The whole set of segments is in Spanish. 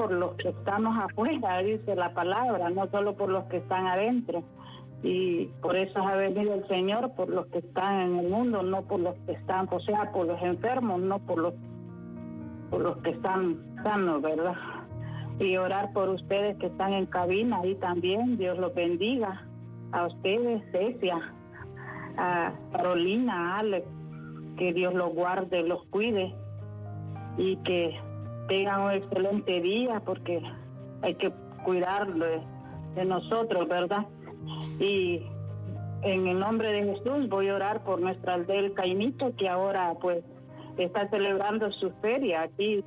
por los que estamos afuera, dice la palabra, no solo por los que están adentro. Y por eso ha venido el Señor, por los que están en el mundo, no por los que están, o sea, por los enfermos, no por los que están sanos, ¿verdad? Y orar por ustedes que están en cabina ahí también. Dios los bendiga. A ustedes, Cecia, a Carolina, a Alex, que Dios los guarde, los cuide y que tengan un excelente día, porque hay que cuidar de nosotros, ¿verdad? Y en el nombre de Jesús voy a orar por nuestra aldea El Caimito, que ahora pues está celebrando su feria aquí,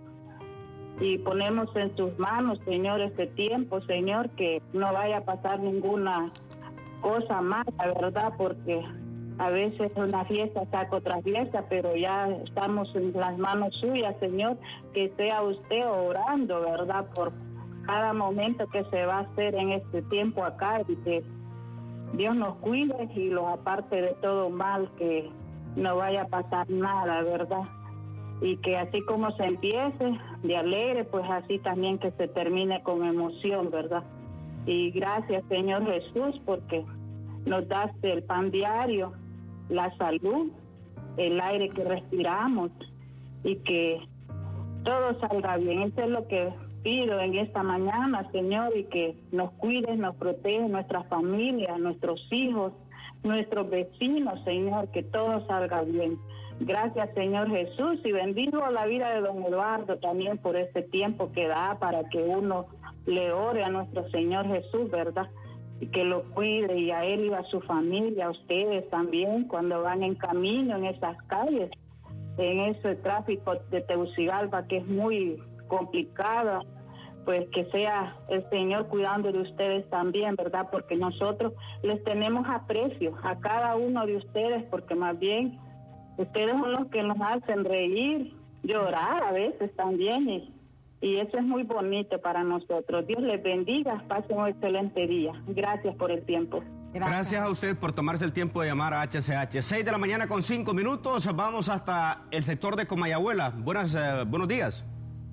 y ponemos en sus manos, Señor, este tiempo, Señor, que no vaya a pasar ninguna cosa mala, ¿verdad? Porque a veces una fiesta saca otra fiesta, pero ya estamos en las manos suyas, Señor, que sea usted orando, ¿verdad? Por cada momento que se va a hacer en este tiempo acá, y que Dios nos cuide y los aparte de todo mal, que no vaya a pasar nada, ¿verdad? Y que así como se empiece de alegre, pues así también que se termine con emoción, ¿verdad? Y gracias, Señor Jesús, porque nos daste el pan diario, la salud, el aire que respiramos, y que todo salga bien. Eso es lo que pido en esta mañana, Señor, y que nos cuides, nos proteges, nuestra familia, nuestros hijos, nuestros vecinos, Señor, que todo salga bien. Gracias, Señor Jesús, y bendigo la vida de don Eduardo también por este tiempo que da para que uno le ore a nuestro Señor Jesús, ¿verdad? Y que lo cuide, y a él y a su familia, a ustedes también, cuando van en camino en esas calles, en ese tráfico de Tegucigalpa que es muy complicado, pues que sea el Señor cuidando de ustedes también, ¿verdad? Porque nosotros les tenemos aprecio a cada uno de ustedes, porque más bien ustedes son los que nos hacen reír, llorar a veces también, y eso es muy bonito para nosotros. Dios les bendiga, pasen un excelente día. Gracias por el tiempo. Gracias a usted por tomarse el tiempo de llamar a HCH. 6 de la mañana con 5 minutos, vamos hasta el sector de Comayagüela. Buenos días.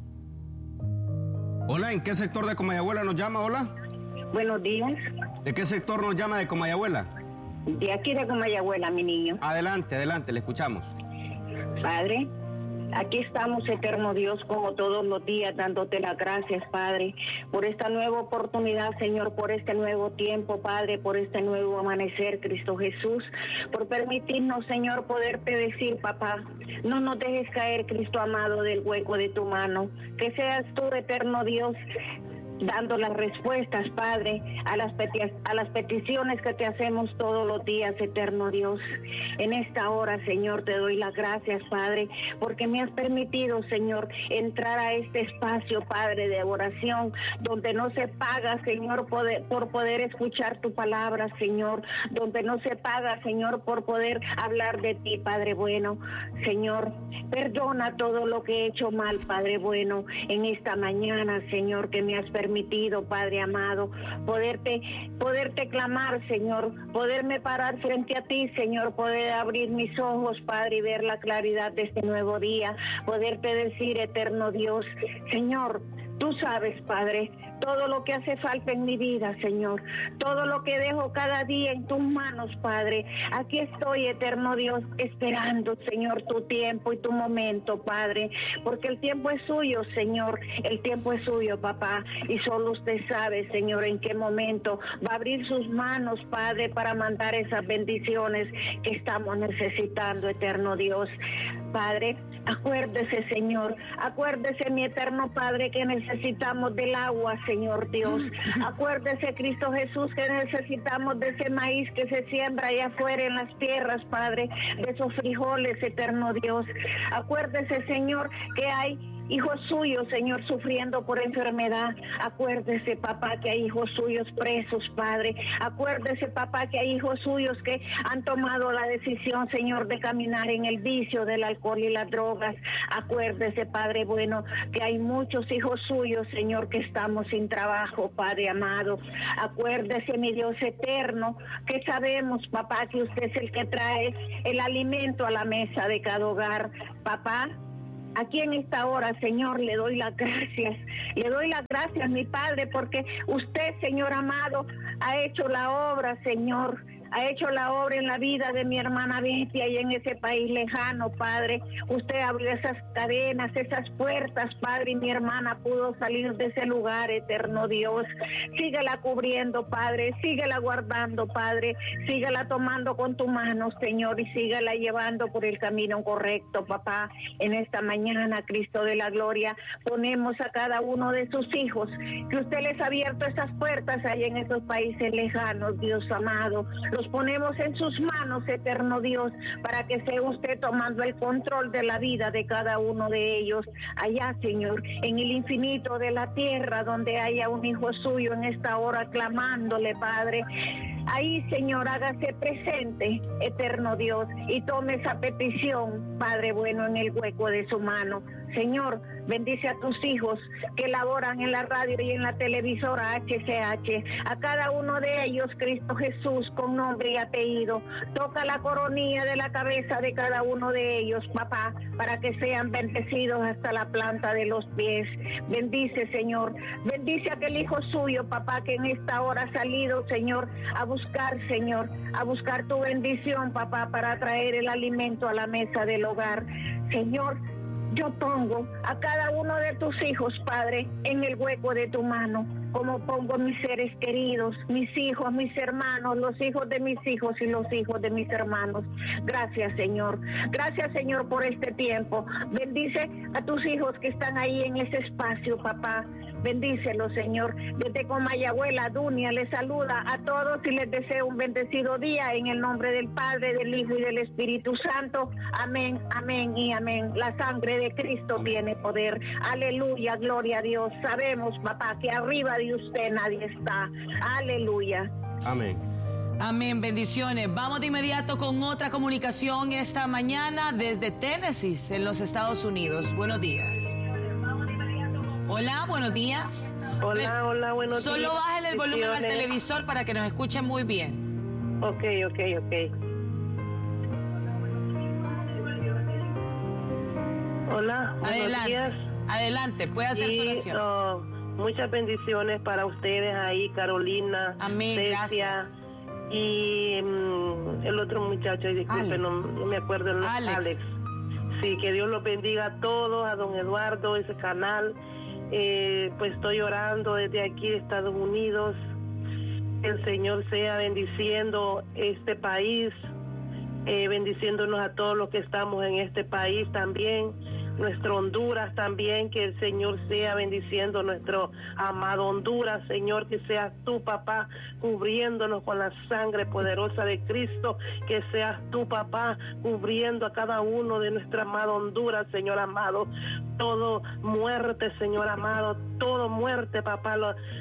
Hola, ¿en qué sector de Comayagüela nos llama? Hola. Buenos días. ¿De qué sector nos llama de Comayagüela? De aquí de Comayagüela, mi niño. Adelante, le escuchamos. Padre, aquí estamos, eterno Dios, como todos los días, dándote las gracias, Padre, por esta nueva oportunidad, Señor, por este nuevo tiempo, Padre, por este nuevo amanecer, Cristo Jesús, por permitirnos, Señor, poderte decir, papá, no nos dejes caer, Cristo amado, del hueco de tu mano, que seas tú, eterno Dios, dando las respuestas, Padre, a las peticiones que te hacemos todos los días, eterno Dios. En esta hora, Señor, te doy las gracias, Padre, porque me has permitido, Señor, entrar a este espacio, Padre, de oración, donde no se paga, Señor, por poder escuchar tu palabra, Señor, donde no se paga, Señor, por poder hablar de ti, Padre bueno. Señor, perdona todo lo que he hecho mal, Padre bueno, en esta mañana, Señor, que me has permitido, Padre amado, poderte clamar, Señor, poderme parar frente a ti, Señor, poder abrir mis ojos, Padre, y ver la claridad de este nuevo día, poderte decir, eterno Dios, Señor, tú sabes, Padre, todo lo que hace falta en mi vida, Señor, todo lo que dejo cada día en tus manos, Padre. Aquí estoy, eterno Dios, esperando, Señor, tu tiempo y tu momento, Padre, porque el tiempo es suyo, Señor, el tiempo es suyo, papá, y solo usted sabe, Señor, en qué momento va a abrir sus manos, Padre, para mandar esas bendiciones que estamos necesitando, eterno Dios. Padre, acuérdese, Señor, acuérdese, mi eterno Padre, que necesitamos del agua, Señor Dios. Acuérdese, Cristo Jesús, que necesitamos de ese maíz que se siembra allá afuera en las tierras, Padre, de esos frijoles, eterno Dios. Acuérdese, Señor, que hay hijos suyos, Señor, sufriendo por enfermedad. Acuérdese, papá, que hay hijos suyos presos, Padre. Acuérdese, papá, que hay hijos suyos que han tomado la decisión, Señor, de caminar en el vicio del alcohol y las drogas. Acuérdese, Padre bueno, que hay muchos hijos suyos, Señor, que estamos sin trabajo, Padre amado. Acuérdese, mi Dios eterno, que sabemos, papá, que usted es el que trae el alimento a la mesa de cada hogar. Papá, Aquí en esta hora, Señor, le doy las gracias. Le doy las gracias, mi Padre, porque usted, Señor amado, ha hecho la obra, Señor. Ha hecho la obra en la vida de mi hermana Vitia y en ese país lejano, Padre. Usted abrió esas cadenas, esas puertas, Padre, y mi hermana pudo salir de ese lugar, eterno Dios. Síguela cubriendo, Padre. Síguela guardando, Padre. Síguela tomando con tu mano, Señor, y síguela llevando por el camino correcto, papá. En esta mañana, Cristo de la gloria, ponemos a cada uno de sus hijos, que usted les ha abierto esas puertas allá en esos países lejanos, Dios amado. Los ponemos en sus manos, eterno Dios, para que sea usted tomando el control de la vida de cada uno de ellos. Allá, Señor, en el infinito de la tierra, donde haya un hijo suyo en esta hora clamándole, Padre. Ahí, Señor, hágase presente, eterno Dios, y tome esa petición, Padre bueno, en el hueco de su mano. Señor, bendice a tus hijos que laboran en la radio y en la televisora HCH, a cada uno de ellos, Cristo Jesús, con nombre y apellido. Toca la coronilla de la cabeza de cada uno de ellos, papá, para que sean bendecidos hasta la planta de los pies. Bendice, Señor, bendice a aquel hijo suyo, papá, que en esta hora ha salido, Señor, a buscar, Señor, a buscar tu bendición, papá, para traer el alimento a la mesa del hogar. Señor, yo pongo a cada uno de tus hijos, Padre, en el hueco de tu mano, como pongo mis seres queridos, mis hijos, mis hermanos, los hijos de mis hijos y los hijos de mis hermanos. Gracias, Señor. Gracias, Señor, por este tiempo. Bendice a tus hijos que están ahí en ese espacio, papá. Bendícelos, Señor. Desde Comayagüela, Dunia les saluda a todos y les deseo un bendecido día en el nombre del Padre, del Hijo y del Espíritu Santo. Amén, amén y amén. La sangre de Cristo tiene poder. Aleluya, gloria a Dios. Sabemos, papá, que arriba de usted nadie está. Aleluya. Amén. Amén, bendiciones. Vamos de inmediato con otra comunicación esta mañana desde Tennessee, en los Estados Unidos. Buenos días. Hola, buenos días. Hola, buenos días. Solo bájale el volumen al televisor para que nos escuchen muy bien. Ok. Hola, buenos días. Adelante, puede hacer su oración. Muchas bendiciones para ustedes ahí, Carolina, amén, Cecia, gracias. Y el otro muchacho, disculpe, no me acuerdo el nombre. Alex. Sí, que Dios los bendiga a todos, a don Eduardo, ese canal. Pues estoy orando desde aquí de Estados Unidos. El Señor sea bendiciendo este país, bendiciéndonos a todos los que estamos en este país también, nuestro Honduras también, que el Señor sea bendiciendo nuestro amado Honduras, Señor, que seas tú, papá, cubriéndonos con la sangre poderosa de Cristo, que seas tú, papá, cubriendo a cada uno de nuestro amado Honduras, Señor amado. Todo muerte, Señor amado, todo muerte, papá,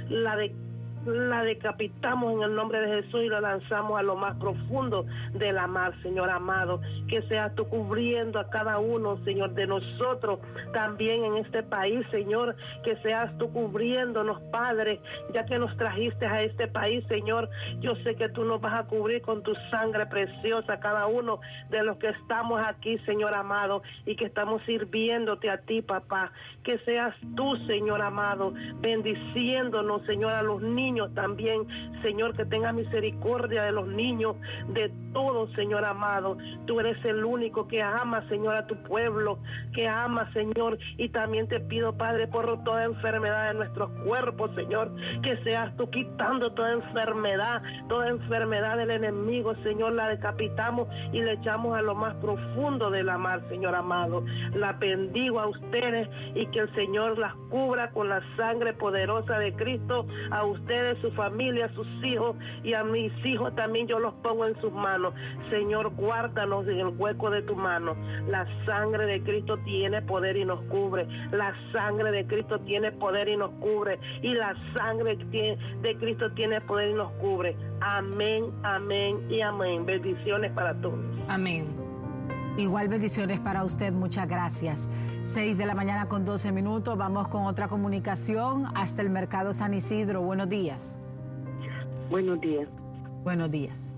la decapitamos en el nombre de Jesús y la lanzamos a lo más profundo de la mar, Señor amado. Que seas tú cubriendo a cada uno, Señor, de nosotros también en este país, Señor. Que seas tú cubriéndonos, Padre, ya que nos trajiste a este país, Señor. Yo sé que tú nos vas a cubrir con tu sangre preciosa cada uno de los que estamos aquí, Señor amado, y que estamos sirviéndote a ti, papá. Que seas tú, Señor amado, bendiciéndonos, Señor, a los niños también, Señor, que tenga misericordia de los niños, de todos, Señor amado. Tú eres el único que ama, Señor, a tu pueblo, que ama, Señor, y también te pido, Padre, por toda enfermedad de nuestros cuerpos, Señor, que seas tú quitando toda enfermedad del enemigo, Señor, la decapitamos y le echamos a lo más profundo de la mar, Señor amado. La bendigo a ustedes y que el Señor las cubra con la sangre poderosa de Cristo, a ustedes, su familia, sus hijos, y a mis hijos también yo los pongo en sus manos. Señor, guárdanos en el hueco de tu mano. La sangre de Cristo tiene poder y nos cubre. La sangre de Cristo tiene poder y nos cubre. Y la sangre de Cristo tiene poder y nos cubre. Amén, amén y amén. Bendiciones para todos. Amén. Igual bendiciones para usted, muchas gracias. 6 de la mañana con 12 minutos, vamos con otra comunicación hasta el Mercado San Isidro. Buenos días. Buenos días. Buenos días.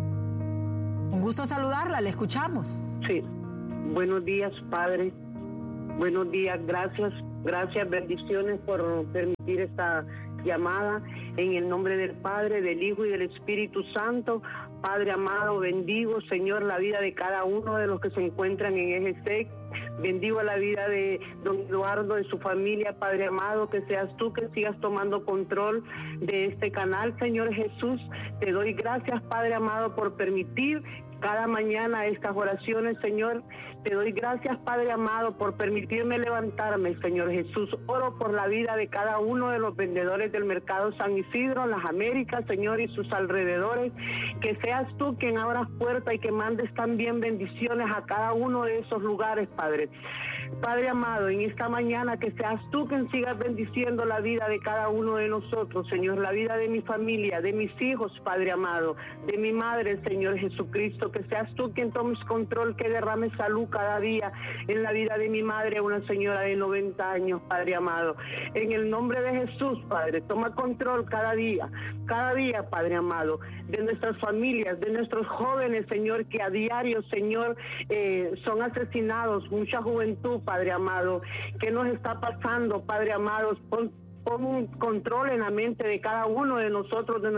Un gusto saludarla, le escuchamos. Sí, buenos días, Padre. Buenos días, gracias, bendiciones por permitir esta llamada. En el nombre del Padre, del Hijo y del Espíritu Santo. Padre amado, bendigo, Señor, la vida de cada uno de los que se encuentran en EGC. Bendigo la vida de don Eduardo, de su familia, Padre amado, que seas tú que sigas tomando control de este canal, Señor Jesús. Te doy gracias, Padre amado, por permitir cada mañana estas oraciones, Señor. Te doy gracias, Padre amado, por permitirme levantarme, Señor Jesús. Oro por la vida de cada uno de los vendedores del mercado San Isidro, en las Américas, Señor, y sus alrededores. Que seas tú quien abras puerta y que mandes también bendiciones a cada uno de esos lugares, Padre. Padre amado, en esta mañana que seas tú quien sigas bendiciendo la vida de cada uno de nosotros, Señor, la vida de mi familia, de mis hijos, Padre amado, de mi madre, Señor Jesucristo, que seas tú quien tomes control, que derrames salud cada día en la vida de mi madre, una señora de 90 años, Padre amado. En el nombre de Jesús, Padre, toma control cada día, Padre amado, de nuestras familias, de nuestros jóvenes, Señor, que a diario, Señor, son asesinados, mucha juventud, Padre amado. ¿Qué nos está pasando, Padre amado? Pon un control en la mente de cada uno de nosotros, de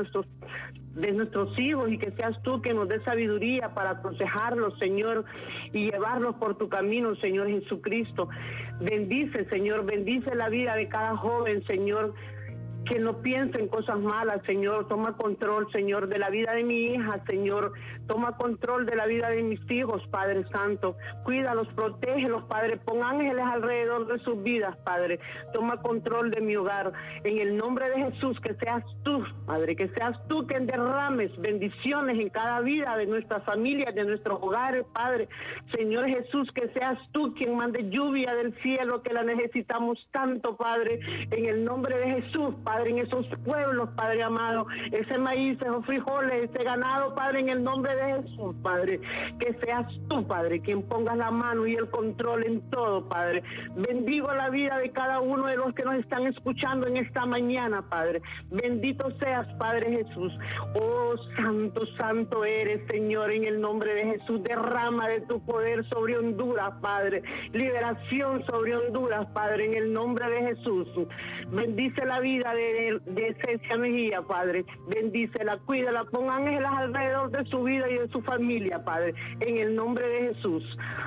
nuestros hijos, y que seas tú que nos dé sabiduría para aconsejarlos, Señor, y llevarlos por tu camino, Señor Jesucristo. Bendice, Señor, bendice la vida de cada joven, Señor, que no piensen cosas malas, Señor. Toma control, Señor, de la vida de mi hija, Señor. Toma control de la vida de mis hijos, Padre Santo. Cuídalos, protégelos, Padre. Pon ángeles alrededor de sus vidas, Padre. Toma control de mi hogar. En el nombre de Jesús, que seas tú, Padre, que seas tú quien derrames bendiciones en cada vida de nuestras familias, de nuestros hogares, Padre. Señor Jesús, que seas tú quien mande lluvia del cielo, que la necesitamos tanto, Padre. En el nombre de Jesús, Padre, en esos pueblos, Padre amado, ese maíz, esos frijoles, ese ganado, Padre, en el nombre de Jesús, Padre, que seas tú, Padre, quien pongas la mano y el control en todo, Padre. Bendigo la vida de cada uno de los que nos están escuchando en esta mañana, Padre. Bendito seas, Padre Jesús. Oh, santo, santo eres, Señor, en el nombre de Jesús. Derrama de tu poder sobre Honduras, Padre. Liberación sobre Honduras, Padre, en el nombre de Jesús. Bendice la vida de Cecia Mejía, Padre. Bendícela, cuídala, pon ángeles alrededor de su vida y de su familia, Padre, en el nombre de Jesús.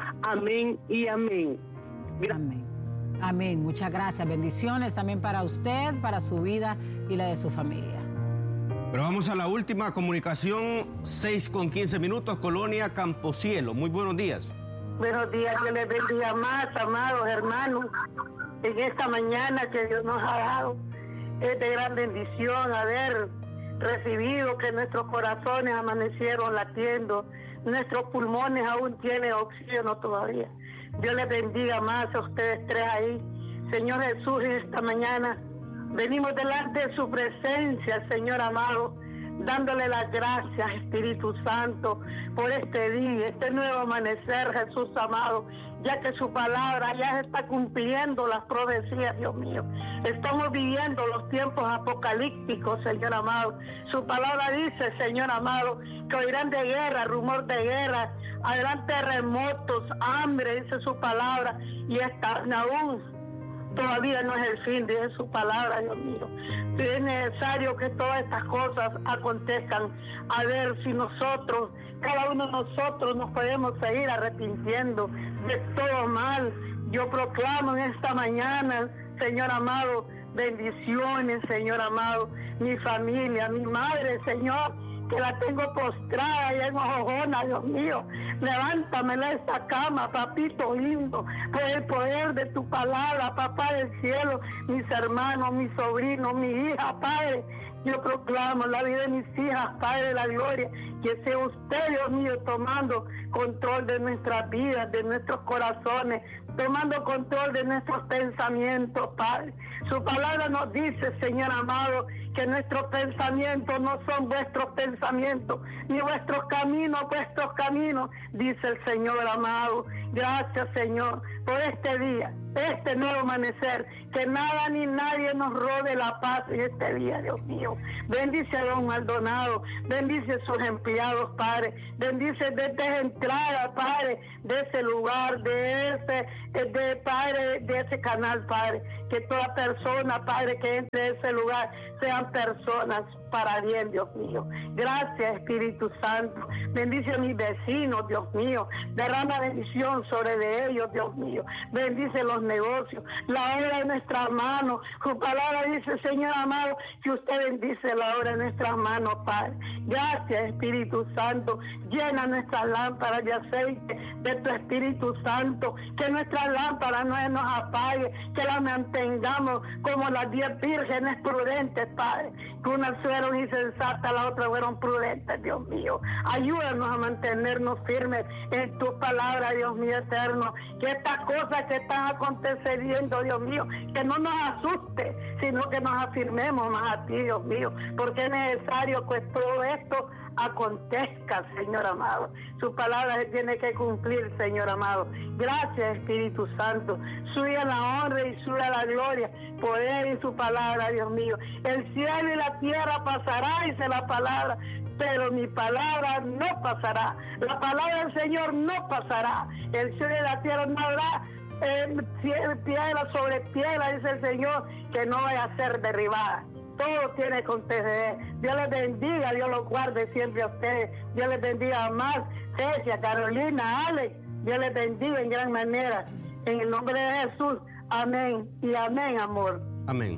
Amén y amén. Amén. Amén. Muchas gracias. Bendiciones también para usted, para su vida y la de su familia. Pero vamos a la última comunicación, 6:15, Colonia Camposielo. Muy buenos días. Buenos días, que les bendiga más, amados hermanos, en esta mañana que Dios nos ha dado. Es de gran bendición haber recibido que nuestros corazones amanecieron latiendo, nuestros pulmones aún tienen oxígeno todavía. Dios les bendiga más a ustedes tres ahí. Señor Jesús, en esta mañana venimos delante de su presencia, Señor amado, dándole las gracias, Espíritu Santo, por este día, este nuevo amanecer, Jesús amado, ya que su palabra ya está cumpliendo las profecías, Dios mío. Estamos viviendo los tiempos apocalípticos, Señor amado. Su palabra dice, Señor amado, que oirán de guerra, rumor de guerra, habrán terremotos, hambre, dice su palabra, y están aún. Todavía no es el fin de su palabra, Dios mío. Es necesario que todas estas cosas acontezcan, a ver si nosotros, cada uno de nosotros, nos podemos seguir arrepintiendo de todo mal. Yo proclamo en esta mañana, Señor amado, bendiciones, Señor amado, mi familia, mi madre, Señor, que la tengo postrada y enojona, Dios mío. Levántamela de esta cama, papito lindo, por el poder de tu palabra, papá del cielo, mis hermanos, mis sobrinos, mi hija, Padre. Yo proclamo la vida de mis hijas, Padre de la gloria, que sea usted, Dios mío, tomando control de nuestras vidas, de nuestros corazones, tomando control de nuestros pensamientos, Padre. Su palabra nos dice, Señor amado, que nuestros pensamientos no son vuestros pensamientos, ni vuestros caminos, dice el Señor amado. Gracias, Señor, por este día, este nuevo amanecer, que nada ni nadie nos robe la paz en este día, Dios mío. Bendice a don Maldonado, bendice a sus empleados, Padre, bendice desde entrada, Padre, de ese lugar, Padre, de ese canal, Padre, que toda persona, Padre, que entre a ese lugar, sean personas para bien, Dios mío. Gracias, Espíritu Santo. Bendice a mis vecinos, Dios mío. Derrama bendición sobre de ellos, Dios mío. Bendice los negocios, la obra de nuestras manos. Su palabra dice, Señor amado, que usted bendice la obra de nuestras manos, Padre. Gracias, Espíritu Santo. Llena nuestras lámparas de aceite de tu Espíritu Santo. Que nuestras lámparas no nos apague, que las mantengamos como las 10 vírgenes prudentes, Padre. Que unas fueron insensatas, las otras fueron prudentes, Dios mío. Ayúdanos a mantenernos firmes en tu palabra, Dios mío eterno. Que estas cosas que están aconteciendo, Dios mío, que no nos asuste, sino que nos afirmemos más a ti, Dios mío. Porque es necesario que todo esto acontezca, Señor amado. Su palabra se tiene que cumplir, Señor amado. Gracias, Espíritu Santo. Suya la honra y suya la gloria, poder en su palabra, Dios mío. El cielo y la tierra pasará, dice la palabra, pero mi palabra no pasará. La palabra del Señor no pasará. El cielo y la tierra no habrá piedra sobre piedra, dice el Señor, que no vaya a ser derribada. Todo tiene que acontecer. Dios les bendiga, Dios los guarde siempre a ustedes. Dios les bendiga a Mar, Cecia, Carolina, Alex. Dios les bendiga en gran manera. En el nombre de Jesús, amén y amén, amor. Amén.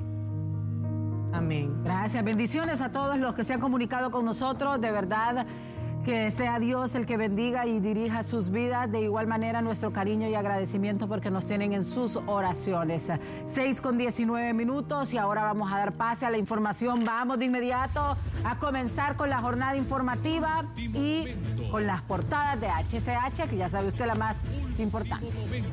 Amén. Gracias. Bendiciones a todos los que se han comunicado con nosotros. De verdad, que sea Dios el que bendiga y dirija sus vidas. De igual manera, nuestro cariño y agradecimiento porque nos tienen en sus oraciones. 6:19 y ahora vamos a dar pase a la información. Vamos de inmediato a comenzar con la jornada informativa y con las portadas de HCH, que ya sabe usted la más importante.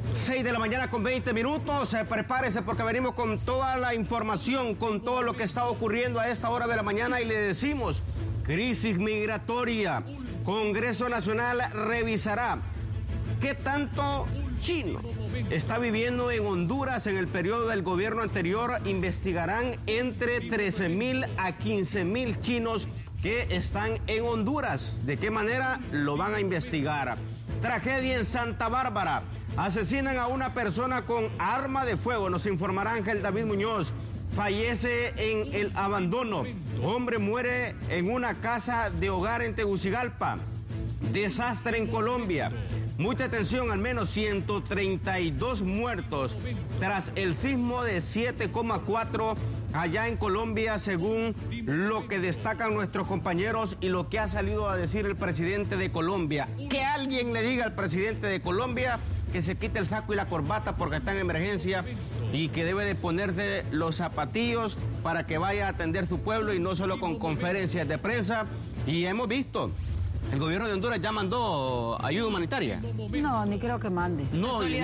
6:20 Prepárese porque venimos con toda la información, con todo lo que está ocurriendo a esta hora de la mañana y le decimos: crisis migratoria. Congreso Nacional revisará qué tanto chino está viviendo en Honduras en el periodo del gobierno anterior. Investigarán entre 13,000 a 15,000 chinos que están en Honduras. ¿De qué manera? Lo van a investigar. Tragedia en Santa Bárbara. Asesinan a una persona con arma de fuego. Nos informará Ángel David Muñoz. Fallece en el abandono. Hombre muere en una casa de hogar en Tegucigalpa. Desastre en Colombia. Mucha atención, al menos 132 muertos tras el sismo de 7,4 allá en Colombia, según lo que destacan nuestros compañeros y lo que ha salido a decir el presidente de Colombia. Que alguien le diga al presidente de Colombia que se quite el saco y la corbata porque está en emergencia y que debe de ponerse los zapatillos para que vaya a atender su pueblo y no solo con conferencias de prensa. Y hemos visto, el gobierno de Honduras ya mandó ayuda humanitaria. No, ni creo que mande. El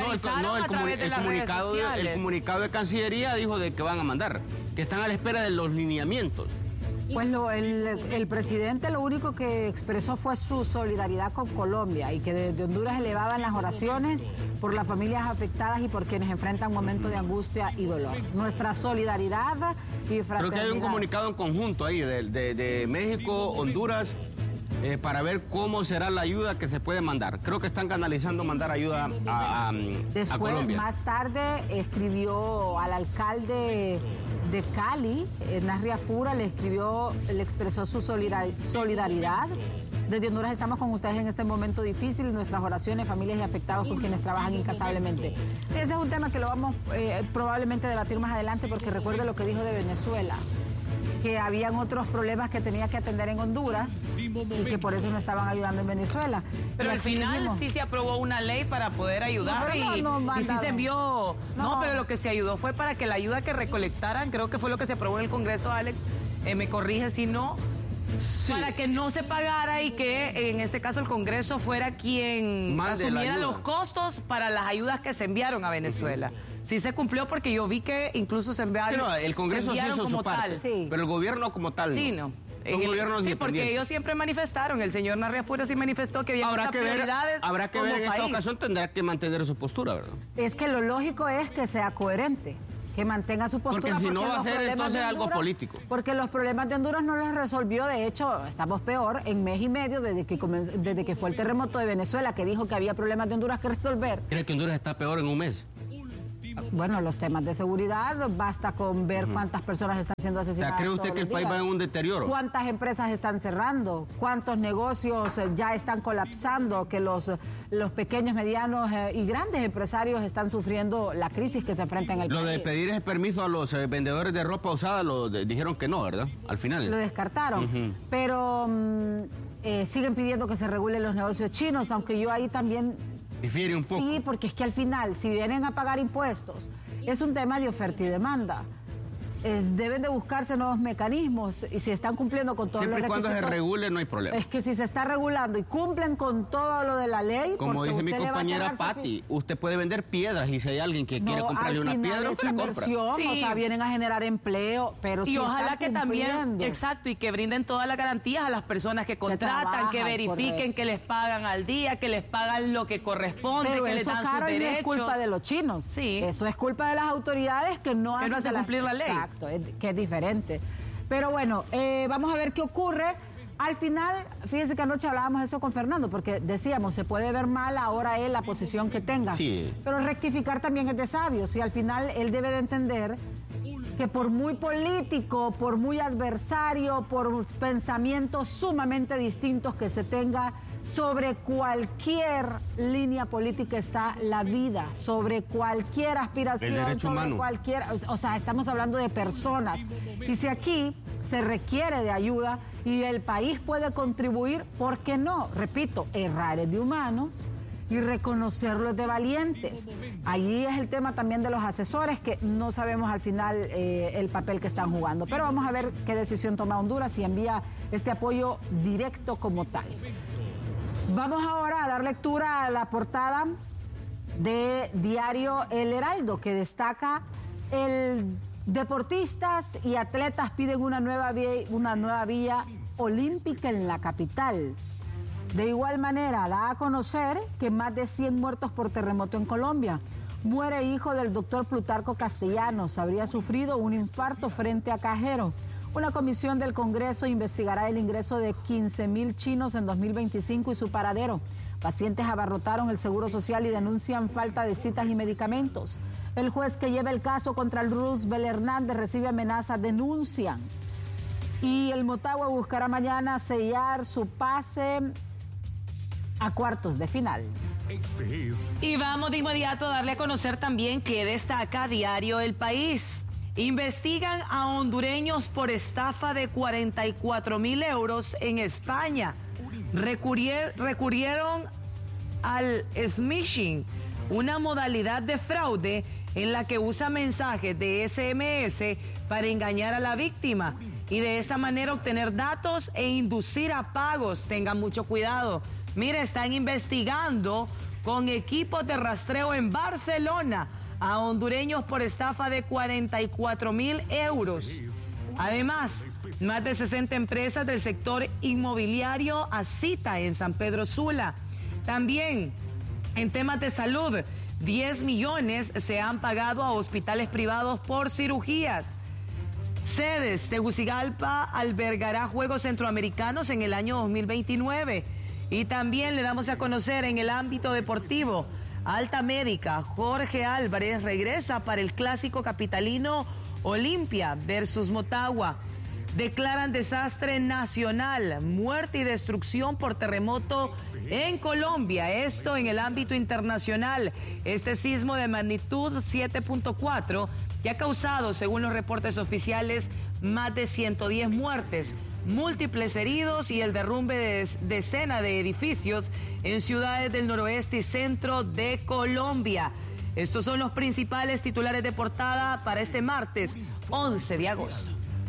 comunicado de Cancillería dijo de que van a mandar, que están a la espera de los lineamientos. Pues el presidente lo único que expresó fue su solidaridad con Colombia y que desde Honduras elevaban las oraciones por las familias afectadas y por quienes enfrentan momentos de angustia y dolor. Nuestra solidaridad y fraternidad. Creo que hay un comunicado en conjunto ahí de México, Honduras, para ver cómo será la ayuda que se puede mandar. Creo que están canalizando mandar ayuda a Colombia. Más tarde escribió al alcalde de Cali, Nasria Fura, le expresó su solidaridad. Desde Honduras estamos con ustedes en este momento difícil, nuestras oraciones, familias y afectados con quienes trabajan incansablemente. Ese es un tema que lo vamos probablemente a debatir más adelante, porque recuerde lo que dijo de Venezuela, que habían otros problemas que tenía que atender en Honduras y que por eso no estaban ayudando en Venezuela. Pero al final sí se aprobó una ley para poder ayudar y sí se envió. No, pero lo que se ayudó fue para que la ayuda que recolectaran, creo que fue lo que se aprobó en el Congreso, Alex, me corrige si no, sí, para que no se pagara y que en este caso el Congreso fuera quien asumiera los costos para las ayudas que se enviaron a Venezuela. Sí se cumplió porque yo vi que incluso se enviaron. No, el Congreso sí hizo su parte, sí, pero el gobierno como tal sí, no. Sí, porque ellos siempre manifestaron, el señor Narria Fuera sí manifestó que había muchas prioridades. Habrá que ver en esta ocasión, tendrá que mantener su postura, ¿verdad? Es que lo lógico es que sea coherente, que mantenga su postura. Porque si no va a ser entonces algo político. Porque los problemas de Honduras no los resolvió, de hecho, estamos peor en mes y medio desde que fue el terremoto de Venezuela, que dijo que había problemas de Honduras que resolver. ¿Cree que Honduras está peor en un mes? Bueno, los temas de seguridad, basta con ver cuántas personas están siendo asesinadas. ¿Cree usted que el país va en un deterioro? ¿Cuántas empresas están cerrando? ¿Cuántos negocios ya están colapsando? Que los pequeños, medianos y grandes empresarios están sufriendo la crisis que se enfrenta en el país. Lo de pedir ese permiso a los vendedores de ropa usada, dijeron que no, ¿verdad? Al final. Lo descartaron. Pero siguen pidiendo que se regulen los negocios chinos, aunque yo ahí también... Difiere un poco. Sí, porque es que al final, si vienen a pagar impuestos, es un tema de oferta y demanda. Deben de buscarse nuevos mecanismos y si están cumpliendo con todos los requisitos. Siempre y cuando se regule no hay problema. Es que si se está regulando y cumplen con todo lo de la ley... Como dice mi compañera Patti, usted puede vender piedras y si hay alguien que quiere comprarle una piedra, usted la compra. Sí. O sea, vienen a generar empleo, pero y si ojalá que también, exacto, y que brinden todas las garantías a las personas que contratan, que verifiquen que les pagan al día, que les pagan lo que corresponde, pero que les dan sus derechos. Pero eso es culpa de los chinos. Sí. Eso es culpa de las autoridades que no hacen cumplir la ley. Exacto. Que es diferente. Pero bueno, vamos a ver qué ocurre. Al final, fíjense que anoche hablábamos de eso con Fernando, porque decíamos, se puede ver mal ahora él la posición que tenga. Sí. Pero rectificar también es de sabios y al final él debe de entender que por muy político, por muy adversario, por pensamientos sumamente distintos que se tenga, sobre cualquier línea política está la vida, sobre cualquier aspiración, sobre cualquier, o sea, estamos hablando de personas. Y si aquí se requiere de ayuda y el país puede contribuir, ¿por qué no? Repito, errar es de humanos y reconocerlo es de valientes. Allí es el tema también de los asesores, que no sabemos al final el papel que están jugando. Pero vamos a ver qué decisión toma Honduras y envía este apoyo directo como tal. Vamos ahora a dar lectura a la portada de diario El Heraldo, que destaca el deportistas y atletas piden una nueva vía olímpica en la capital. De igual manera, da a conocer que más de 100 muertos por terremoto en Colombia. Muere hijo del doctor Plutarco Castellanos, habría sufrido un infarto frente a cajero. Una comisión del Congreso investigará el ingreso de 15,000 chinos en 2025 y su paradero. Pacientes abarrotaron el Seguro Social y denuncian falta de citas y medicamentos. El juez que lleva el caso contra el Roosevelt Hernández recibe amenazas, denuncian. Y el Motagua buscará mañana sellar su pase a cuartos de final. Y vamos de inmediato a darle a conocer también que destaca diario El País. Investigan a hondureños por estafa de 44,000 euros en España. Recurrieron al smishing, una modalidad de fraude en la que usa mensajes de SMS para engañar a la víctima y de esta manera obtener datos e inducir a pagos. Tengan mucho cuidado. Mire, están investigando con equipos de rastreo en Barcelona a hondureños por estafa de 44,000 euros. Además, más de 60 empresas del sector inmobiliario a cita en San Pedro Sula. También, en temas de salud, 10 millones se han pagado a hospitales privados por cirugías. Sedes, Tegucigalpa albergará Juegos Centroamericanos en el año 2029. Y también le damos a conocer en el ámbito deportivo, Alta Médica, Jorge Álvarez regresa para el clásico capitalino Olimpia versus Motagua. Declaran desastre nacional, muerte y destrucción por terremoto en Colombia. Esto en el ámbito internacional. Este sismo de magnitud 7.4 que ha causado, según los reportes oficiales, más de 110 muertes, múltiples heridos y el derrumbe de decenas de edificios en ciudades del noroeste y centro de Colombia. Estos son los principales titulares de portada para este martes 11 de agosto.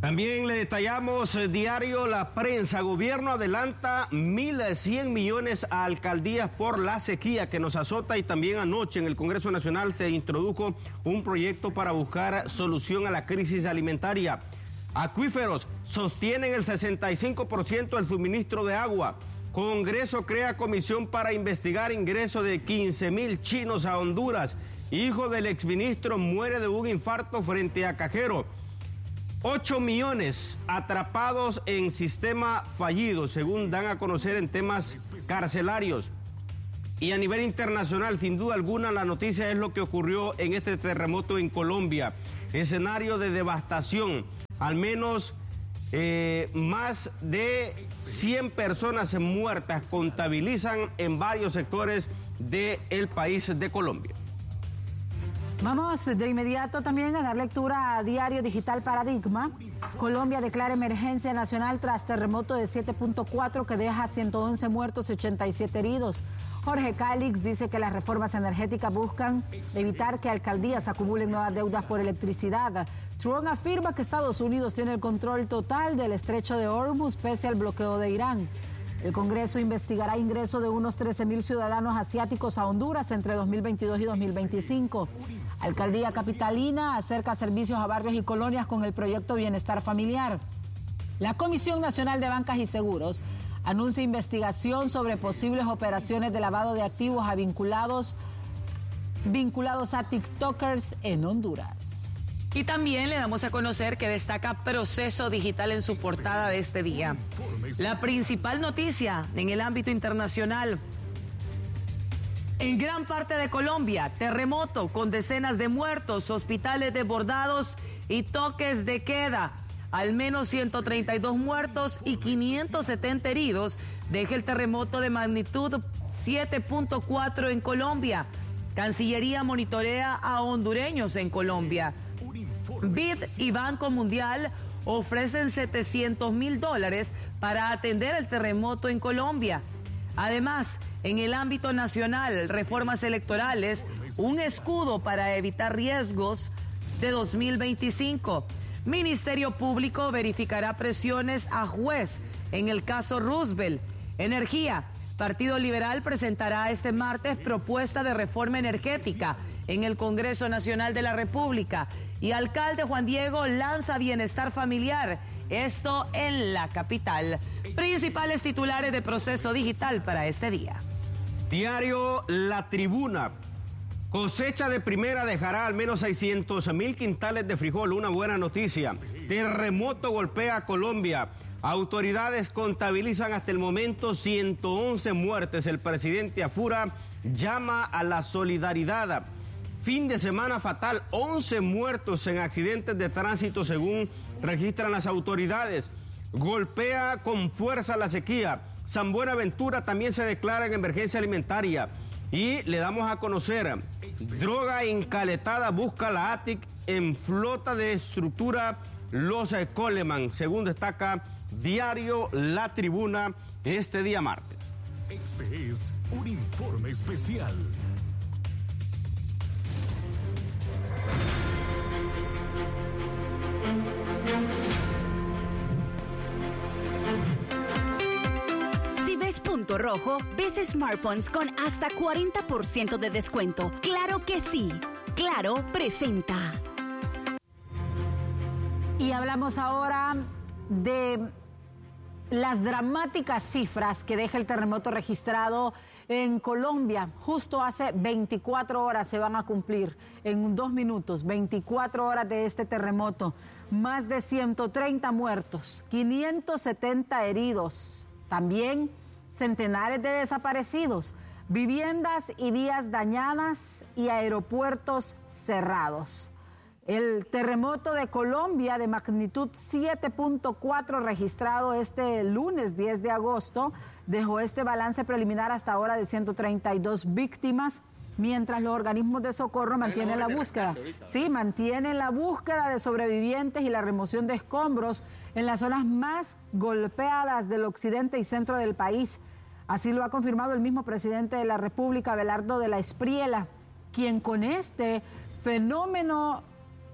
También le detallamos diario La Prensa. Gobierno adelanta 1.100 millones a alcaldías por la sequía que nos azota, y también anoche en el Congreso Nacional se introdujo un proyecto para buscar solución a la crisis alimentaria. Acuíferos sostienen el 65% del suministro de agua. Congreso crea comisión para investigar ingreso de 15,000 chinos a Honduras. Hijo del exministro muere de un infarto frente a cajero. 8 millones atrapados en sistema fallido, según dan a conocer en temas carcelarios. Y a nivel internacional, sin duda alguna, la noticia es lo que ocurrió en este terremoto en Colombia. Escenario de devastación. Al menos más de 100 personas muertas contabilizan en varios sectores del país de Colombia. Vamos de inmediato también a dar lectura a Diario Digital Paradigma. Colombia declara emergencia nacional tras terremoto de 7.4 que deja 111 muertos y 87 heridos. Jorge Calix dice que las reformas energéticas buscan evitar que alcaldías acumulen nuevas deudas por electricidad. Trump afirma que Estados Unidos tiene el control total del estrecho de Hormuz pese al bloqueo de Irán. El Congreso investigará ingreso de unos 13,000 ciudadanos asiáticos a Honduras entre 2022 y 2025. Alcaldía Capitalina acerca servicios a barrios y colonias con el proyecto Bienestar Familiar. La Comisión Nacional de Bancas y Seguros anuncia investigación sobre posibles operaciones de lavado de activos a vinculados a TikTokers en Honduras. Y también le damos a conocer que destaca Proceso Digital en su portada de este día. La principal noticia en el ámbito internacional. En gran parte de Colombia, terremoto con decenas de muertos, hospitales desbordados y toques de queda. Al menos 132 muertos y 570 heridos deja el terremoto de magnitud 7.4 en Colombia. Cancillería monitorea a hondureños en Colombia. BID y Banco Mundial ofrecen $700,000 para atender el terremoto en Colombia. Además, en el ámbito nacional, reformas electorales, un escudo para evitar riesgos de 2025. Ministerio Público verificará presiones a juez en el caso Roosevelt. Energía. Partido Liberal presentará este martes propuesta de reforma energética en el Congreso Nacional de la República. Y alcalde Juan Diego lanza Bienestar Familiar, esto en la capital. Principales titulares de Proceso Digital para este día. Diario La Tribuna. Cosecha de primera dejará al menos 600,000 quintales de frijol, una buena noticia. Terremoto golpea a Colombia. Autoridades contabilizan hasta el momento 111 muertes. El presidente Afura llama a la solidaridad. Fin de semana fatal, 11 muertos en accidentes de tránsito según registran las autoridades. Golpea con fuerza la sequía. San Buenaventura también se declara en emergencia alimentaria. Y le damos a conocer, droga encaletada busca la ATIC en flota de estructura Los Coleman, según destaca Diario La Tribuna este día martes. Este es un informe especial. Si ves punto rojo, ves smartphones con hasta 40% de descuento. ¡Claro que sí! Claro presenta. Y hablamos ahora de las dramáticas cifras que deja el terremoto registrado en Colombia. Justo hace 24 horas se van a cumplir, en 2 minutos, 24 horas de este terremoto. Más de 130 muertos, 570 heridos, también centenares de desaparecidos, viviendas y vías dañadas y aeropuertos cerrados. El terremoto de Colombia de magnitud 7.4 registrado este lunes 10 de agosto dejó este balance preliminar hasta ahora de 132 víctimas, mientras los organismos de socorro mantienen la búsqueda. Sí, mantienen la búsqueda de sobrevivientes y la remoción de escombros en las zonas más golpeadas del occidente y centro del país. Así lo ha confirmado el mismo presidente de la República, Abelardo de la Espriella, quien con este fenómeno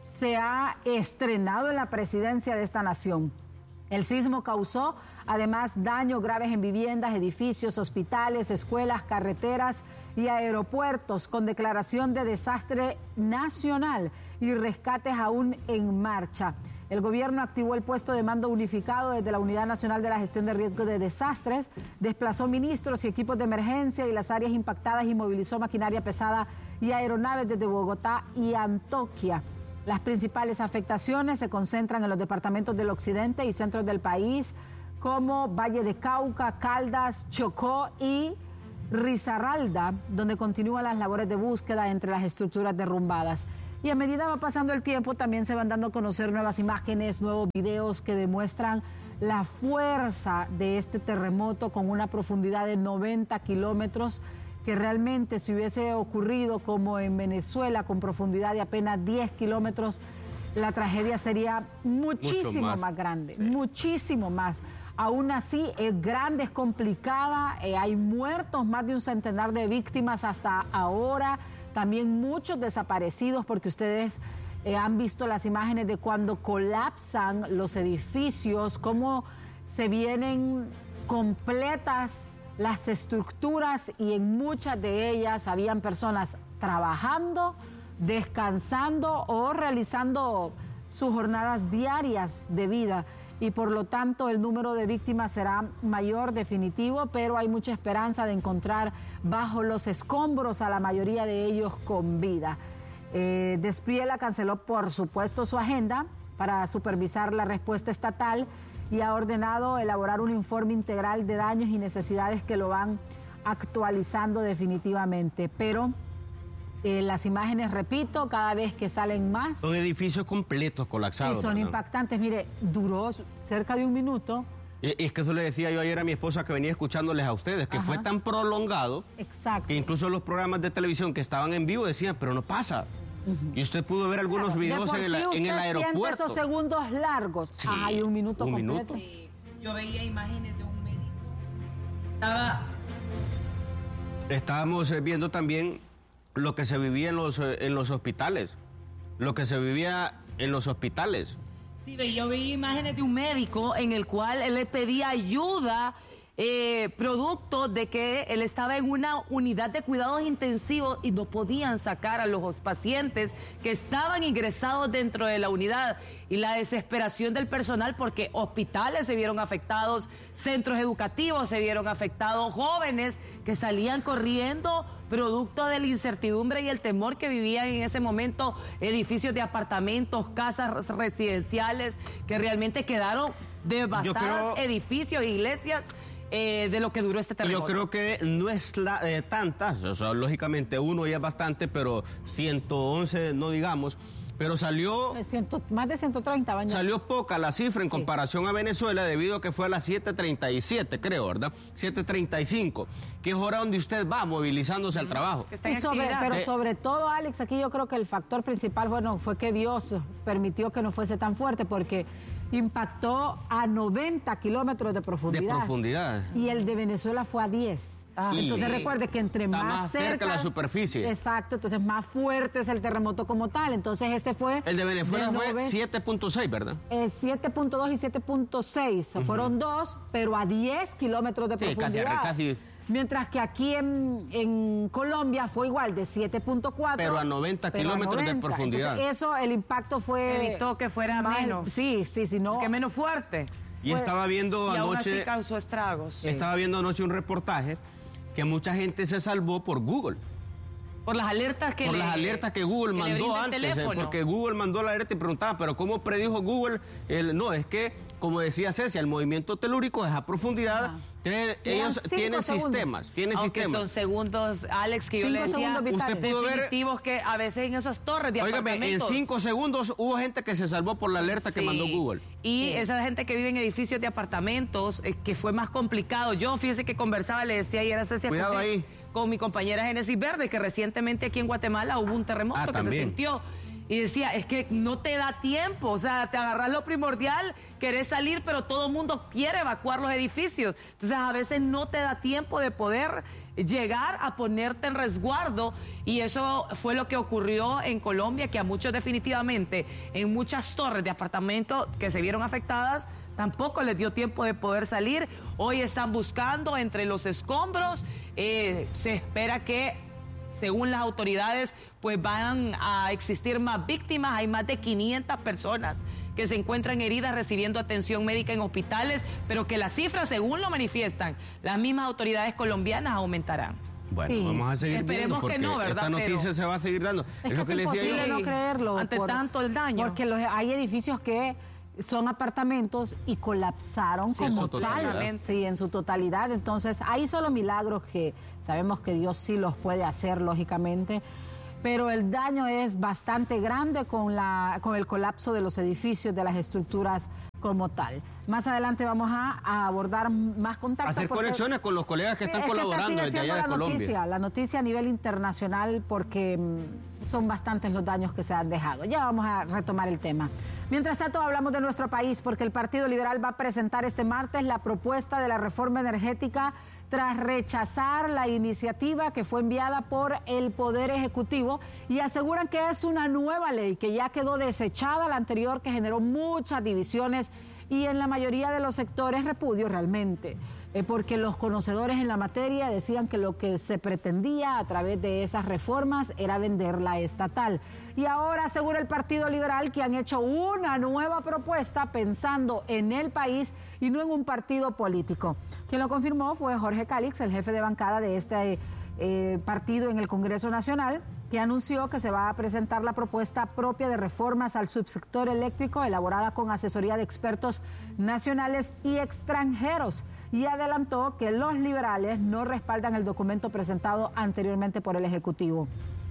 se ha estrenado en la presidencia de esta nación. El sismo causó además daños graves en viviendas, edificios, hospitales, escuelas, carreteras y aeropuertos, con declaración de desastre nacional y rescates aún en marcha. El gobierno activó el puesto de mando unificado desde la Unidad Nacional de la Gestión de Riesgos de Desastres, desplazó ministros y equipos de emergencia y las áreas impactadas y movilizó maquinaria pesada y aeronaves desde Bogotá y Antioquia. Las principales afectaciones se concentran en los departamentos del occidente y centro del país, como Valle de Cauca, Caldas, Chocó y Risaralda, donde continúan las labores de búsqueda entre las estructuras derrumbadas. Y a medida va pasando el tiempo, también se van dando a conocer nuevas imágenes, nuevos videos que demuestran la fuerza de este terremoto con una profundidad de 90 kilómetros, que realmente si hubiese ocurrido como en Venezuela con profundidad de apenas 10 kilómetros, la tragedia sería muchísimo más grande, sí. Muchísimo más. Aún así es grande, es complicada, hay muertos, más de un centenar de víctimas hasta ahora, también muchos desaparecidos, porque ustedes han visto las imágenes de cuando colapsan los edificios, cómo se vienen completas las estructuras, y en muchas de ellas habían personas trabajando, descansando o realizando sus jornadas diarias de vida, y por lo tanto el número de víctimas será mayor, definitivo, pero hay mucha esperanza de encontrar bajo los escombros a la mayoría de ellos con vida. Despiela canceló, por supuesto, su agenda para supervisar la respuesta estatal y ha ordenado elaborar un informe integral de daños y necesidades que lo van actualizando definitivamente, pero las imágenes, repito, cada vez que salen más... Son edificios completos colapsados. Y son impactantes. Mire, duró cerca de un minuto. Y es que eso le decía yo ayer a mi esposa que venía escuchándoles a ustedes, que fue tan prolongado. Exacto. Que incluso los programas de televisión que estaban en vivo decían, pero no pasa. Y usted pudo ver algunos videos en el aeropuerto. Siente esos segundos largos. Sí, hay un minuto completo. Sí. Yo veía imágenes de un médico. Estábamos viendo también lo que se vivía en los hospitales. Lo que se vivía en los hospitales. Sí, yo veía imágenes de un médico en el cual él le pedía ayuda, producto de que él estaba en una unidad de cuidados intensivos y no podían sacar a los pacientes que estaban ingresados dentro de la unidad, y la desesperación del personal, porque hospitales se vieron afectados, centros educativos se vieron afectados, jóvenes que salían corriendo producto de la incertidumbre y el temor que vivían en ese momento, edificios de apartamentos, casas residenciales que realmente quedaron devastadas, edificios, iglesias, de lo que duró este terremoto. Yo creo que no es tanta, o sea, lógicamente uno ya es bastante, pero 111 no digamos, pero salió... más de 130 baños. Salió poca la cifra en comparación a Venezuela, debido a que fue a las 7:37, creo, ¿verdad? 7:35, que es hora donde usted va movilizándose al trabajo. Pero sobre todo, Alex, aquí yo creo que el factor principal, bueno, fue que Dios permitió que no fuese tan fuerte, porque impactó a 90 kilómetros de profundidad. Y el de Venezuela fue a 10. Entonces recuerde que entre más cerca la superficie. Exacto, entonces más fuerte es el terremoto como tal. Entonces este fue... El de Venezuela fue 7.6, ¿verdad? 7.2 y 7.6. Fueron dos, pero a 10 kilómetros de profundidad. Casi. Mientras que aquí en Colombia fue igual, de 7.4. Pero a 90 kilómetros de profundidad. Entonces eso, el impacto fue... Evitó que fuera menos. Sí, no. Que menos fuerte. Y estaba viendo anoche... aún así causó estragos. Sí. Estaba viendo anoche un reportaje que mucha gente se salvó por Google. Por las alertas que Google mandó antes, porque Google mandó la alerta y preguntaba, pero ¿cómo predijo Google? No, es que, como decía Cecia, el movimiento telúrico es a profundidad. Ellos tienen sistemas, son segundos, Alex, que yo le decía, usted pudo ver que a veces en esas torres de apartamentos. En 5 segundos hubo gente que se salvó por la alerta que mandó Google. Y esa gente que vive en edificios de apartamentos, que fue más complicado. Yo, fíjese que conversaba, le decía ayer a Cecia, cuidado ahí, con mi compañera Génesis Verde, que recientemente aquí en Guatemala hubo un terremoto que se sintió. y decía, es que no te da tiempo, o sea, te agarras lo primordial, querés salir, pero todo el mundo quiere evacuar los edificios. Entonces a veces no te da tiempo de poder llegar a ponerte en resguardo, y eso fue lo que ocurrió en Colombia, que a muchos definitivamente, en muchas torres de apartamentos que se vieron afectadas, tampoco les dio tiempo de poder salir. Hoy están buscando entre los escombros, se espera que, según las autoridades, pues van a existir más víctimas. Hay más de 500 personas que se encuentran heridas recibiendo atención médica en hospitales, pero que las cifras, según lo manifiestan las mismas autoridades colombianas, aumentarán. Bueno, sí, vamos a seguir viendo, porque que no, ¿verdad? Esta noticia pero se va a seguir dando. Es que es imposible no creerlo. Ante tanto el daño. Porque hay edificios que son apartamentos y colapsaron como tal. Sí, en su totalidad. Entonces, hay solo milagros que sabemos que Dios sí los puede hacer, lógicamente, pero el daño es bastante grande con el colapso de los edificios, de las estructuras como tal. Más adelante vamos a abordar más contactos. Hacer conexiones con los colegas que están colaborando desde allá de Colombia. La noticia a nivel internacional, porque son bastantes los daños que se han dejado. Ya vamos a retomar el tema. Mientras tanto, hablamos de nuestro país, porque el Partido Liberal va a presentar este martes la propuesta de la reforma energética tras rechazar la iniciativa que fue enviada por el Poder Ejecutivo, y aseguran que es una nueva ley que ya quedó desechada la anterior, que generó muchas divisiones y en la mayoría de los sectores repudio realmente, porque los conocedores en la materia decían que lo que se pretendía a través de esas reformas era venderla estatal. Y ahora asegura el Partido Liberal que han hecho una nueva propuesta pensando en el país y no en un partido político. Quien lo confirmó fue Jorge Calix, el jefe de bancada de este partido en el Congreso Nacional, que anunció que se va a presentar la propuesta propia de reformas al subsector eléctrico elaborada con asesoría de expertos nacionales y extranjeros, y adelantó que los liberales no respaldan el documento presentado anteriormente por el Ejecutivo.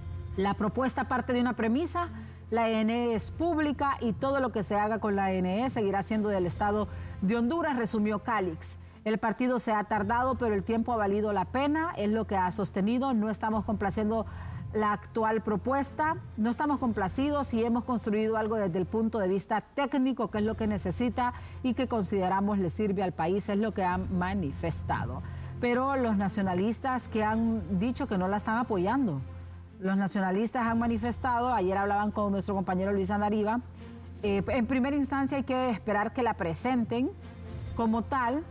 La propuesta parte de una premisa: la ENE es pública y todo lo que se haga con la ENE seguirá siendo del Estado de Honduras, resumió Calix. El partido se ha tardado, pero el tiempo ha valido la pena, es lo que ha sostenido. No estamos complaciendo la actual propuesta, no estamos complacidos y hemos construido algo desde el punto de vista técnico, que es lo que necesita y que consideramos le sirve al país, es lo que han manifestado. Pero los nacionalistas que han dicho que no la están apoyando, los nacionalistas han manifestado, ayer hablaban con nuestro compañero Luis Andariva, en primera instancia hay que esperar que la presenten como tal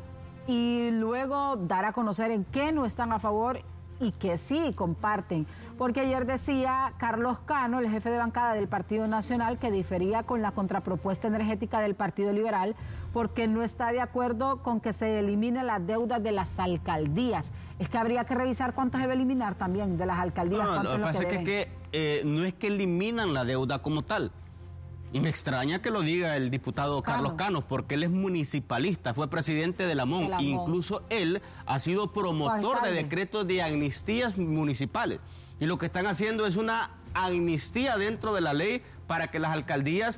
y luego dar a conocer en qué no están a favor y que sí comparten, porque ayer decía Carlos Cano, el jefe de bancada del Partido Nacional, que difería con la contrapropuesta energética del Partido Liberal porque no está de acuerdo con que se elimine las deudas de las alcaldías. Es que habría que revisar cuántas debe eliminar también de las alcaldías. No, lo que pasa es que no es que eliminan la deuda como tal. Y me extraña que lo diga el diputado Carlos Cano, porque él es municipalista, fue presidente de la MON, e incluso él ha sido promotor de decretos de amnistías municipales. Y lo que están haciendo es una amnistía dentro de la ley para que las alcaldías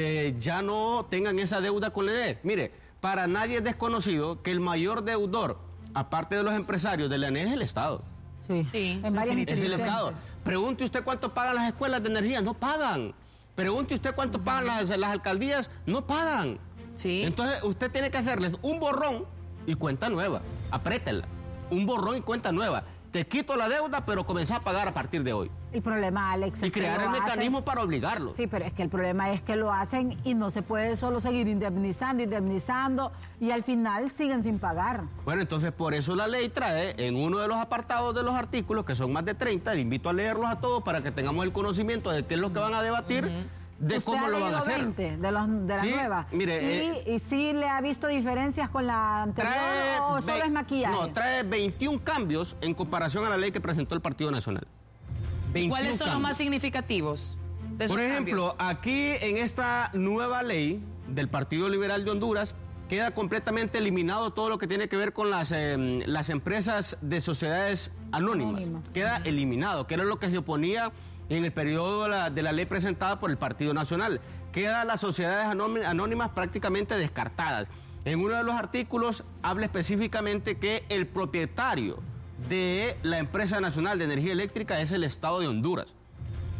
ya no tengan esa deuda con la ENE. Mire, para nadie es desconocido que el mayor deudor, aparte de los empresarios de la ENE, es el Estado. Sí, en varias es el Estado. Pregunte usted cuánto pagan las escuelas de energía, no pagan. Pregunte usted cuánto pagan las alcaldías, no pagan. Sí. Entonces usted tiene que hacerles un borrón y cuenta nueva. Apriétela. Un borrón y cuenta nueva. Te quito la deuda, pero comenzá a pagar a partir de hoy. El problema, Alex, es y crear el mecanismo para obligarlos. Sí, pero es que el problema es que lo hacen y no se puede solo seguir indemnizando y al final siguen sin pagar. Bueno, entonces por eso la ley trae en uno de los apartados de los artículos, que son más de 30, le invito a leerlos a todos para que tengamos el conocimiento de qué es lo que van a debatir. De cómo lo van a hacer. 20 de la nueva. Mire, ¿Y si le ha visto diferencias con la anterior o solo es maquillaje? No, trae 21 cambios en comparación a la ley que presentó el Partido Nacional. ¿Cuáles son los más significativos? Por ejemplo, aquí en esta nueva ley del Partido Liberal de Honduras queda completamente eliminado todo lo que tiene que ver con las empresas de sociedades anónimas. Queda eliminado, que era lo que se oponía en el periodo de la ley presentada por el Partido Nacional. Quedan las sociedades anónimas prácticamente descartadas. En uno de los artículos habla específicamente que el propietario de la empresa nacional de energía eléctrica es el Estado de Honduras.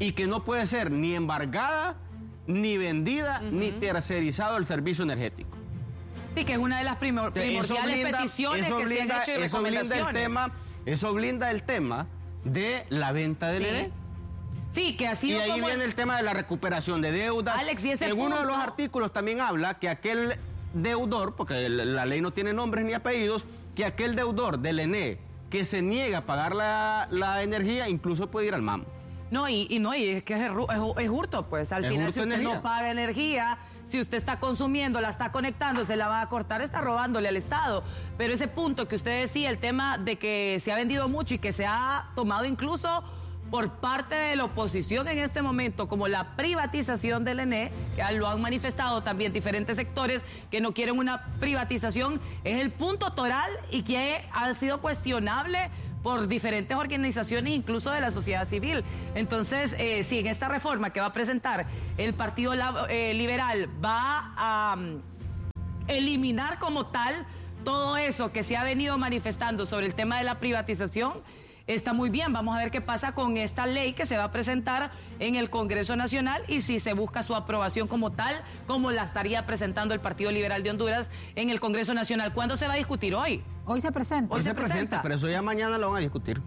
y que no puede ser ni embargada, ni vendida, ni tercerizado el servicio energético. Sí, que es una de las primordiales peticiones que se han hecho y recomendaciones. Eso blinda el tema de la venta del ENE. Sí, que ha sido. Y ahí viene el tema de la recuperación de deudas. Alex, y ese en uno de los artículos también habla que aquel deudor, porque la ley no tiene nombres ni apellidos, que aquel deudor del ENE que se niega a pagar la energía incluso puede ir al MAM. No, y es que es hurto, pues. Al final, si usted no paga energía, si usted está consumiendo, la está conectando, se la va a cortar, está robándole al Estado. Pero ese punto que usted decía, el tema de que se ha vendido mucho y que se ha tomado incluso por parte de la oposición en este momento, como la privatización del ENE, que lo han manifestado también diferentes sectores que no quieren una privatización, es el punto toral y que ha sido cuestionable por diferentes organizaciones, incluso de la sociedad civil. Entonces, si en esta reforma que va a presentar el Partido Liberal va a eliminar como tal todo eso que se ha venido manifestando sobre el tema de la privatización, está muy bien. Vamos a ver qué pasa con esta ley que se va a presentar en el Congreso Nacional y si se busca su aprobación como tal, como la estaría presentando el Partido Liberal de Honduras en el Congreso Nacional. ¿Cuándo se va a discutir? Hoy. Hoy se presenta. Hoy se presenta, pero eso ya mañana lo van a discutir.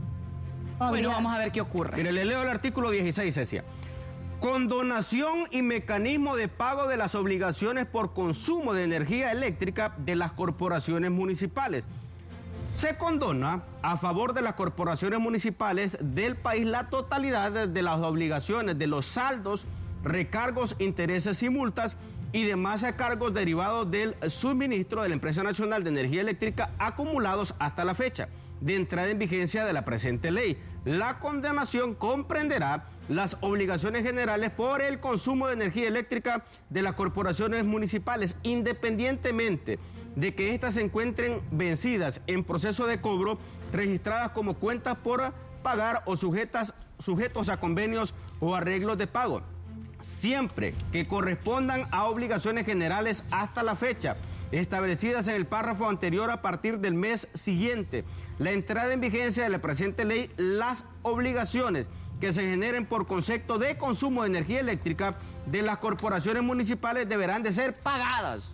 Bueno, vamos a ver qué ocurre. Mire, le leo el artículo 16, decía. Condonación y mecanismo de pago de las obligaciones por consumo de energía eléctrica de las corporaciones municipales. Se condona a favor de las corporaciones municipales del país la totalidad de las obligaciones de los saldos, recargos, intereses y multas y demás cargos derivados del suministro de la Empresa Nacional de Energía Eléctrica acumulados hasta la fecha de entrada en vigencia de la presente ley. La condonación comprenderá las obligaciones generales por el consumo de energía eléctrica de las corporaciones municipales, independientemente de que éstas se encuentren vencidas en proceso de cobro, registradas como cuentas por pagar o sujetos a convenios o arreglos de pago, siempre que correspondan a obligaciones generales hasta la fecha, establecidas en el párrafo anterior a partir del mes siguiente. La entrada en vigencia de la presente ley, las obligaciones que se generen por concepto de consumo de energía eléctrica de las corporaciones municipales deberán de ser pagadas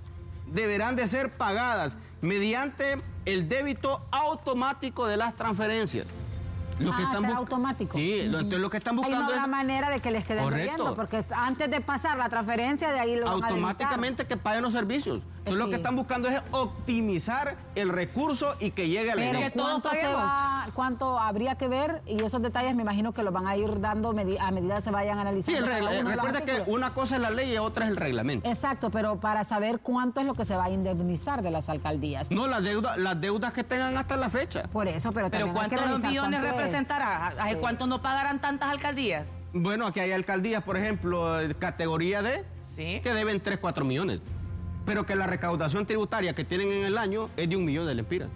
mediante el débito automático de las transferencias. ¿Será automático? Sí, entonces lo que están buscando es... Hay una manera de que les queden debiendo, porque antes de pasar la transferencia, de ahí lo van a automáticamente que paguen los servicios. Entonces lo que están buscando es optimizar el recurso y que llegue a la energía. ¿Cuánto habría que ver? Y esos detalles me imagino que los van a ir dando a medida que se vayan analizando. Sí, recuerda que una cosa es la ley y otra es el reglamento. Exacto, pero para saber cuánto es lo que se va a indemnizar de las alcaldías. No, las deudas que tengan hasta la fecha. Por eso, pero ¿cuántos millones representará? ¿Cuánto no pagarán tantas alcaldías? Bueno, aquí hay alcaldías, por ejemplo, categoría D, que deben 3-4 millones. Pero que la recaudación tributaria que tienen en el año es de 1 millón de lempiras.